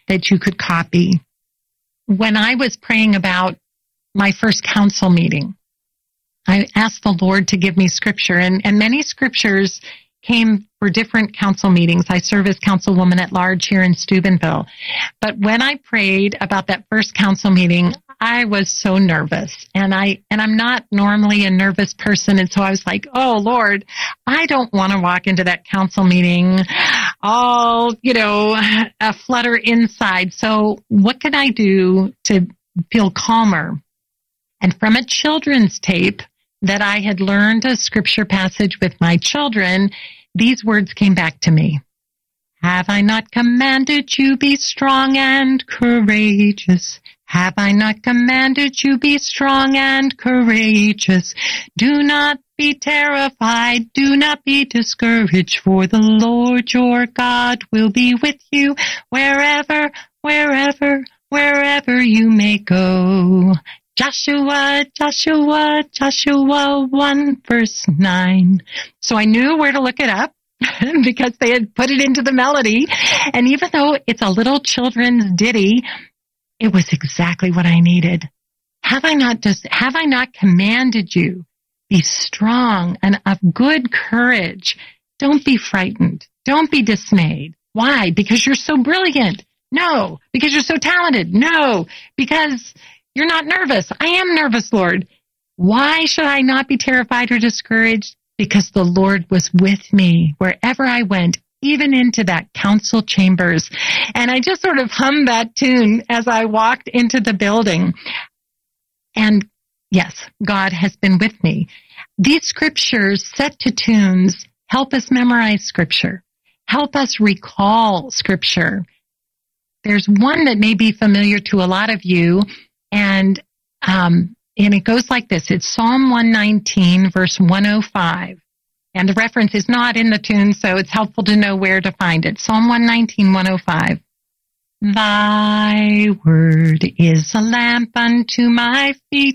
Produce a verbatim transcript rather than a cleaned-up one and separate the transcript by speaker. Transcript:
Speaker 1: that you could copy. When I was praying about my first council meeting, I asked the Lord to give me scripture, and, and many scriptures came for different council meetings. I serve as councilwoman at large here in Steubenville. But when I prayed about that first council meeting, I was so nervous, and I, and I'm not normally a nervous person. And so I was like, oh Lord, I don't want to walk into that council meeting all, you know, a flutter inside. So what can I do to feel calmer? And from a children's tape that I had learned a scripture passage with my children, these words came back to me. Have I not commanded you be strong and courageous? Have I not commanded you be strong and courageous? Do not be terrified, do not be discouraged, for the Lord your God will be with you wherever, wherever, wherever you may go. Joshua, Joshua, Joshua one, verse nine. So I knew where to look it up because they had put it into the melody. And even though it's a little children's ditty, it was exactly what I needed. Have I not just, have I not commanded you? Be strong and of good courage. Don't be frightened. Don't be dismayed. Why? Because you're so brilliant. No. Because you're so talented. No. Because you're not nervous. I am nervous, Lord. Why should I not be terrified or discouraged? Because the Lord was with me wherever I went, even into that council chambers. And I just sort of hummed that tune as I walked into the building. And yes, God has been with me. These scriptures set to tunes help us memorize scripture, help us recall scripture. There's one that may be familiar to a lot of you, and um, and it goes like this. It's Psalm one nineteen, verse one oh five. And the reference is not in the tune, so it's helpful to know where to find it. Psalm one nineteen, one oh five. Thy word is a lamp unto my feet